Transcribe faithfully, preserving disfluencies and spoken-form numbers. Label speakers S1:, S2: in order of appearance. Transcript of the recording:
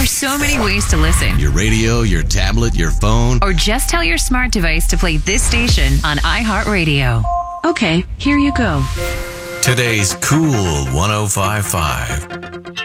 S1: There's so many ways to listen.
S2: Your radio, your tablet, your phone.
S1: Or just tell your smart device to play this station on iHeartRadio. Okay, here you go.
S2: Today's Cool one oh five point five.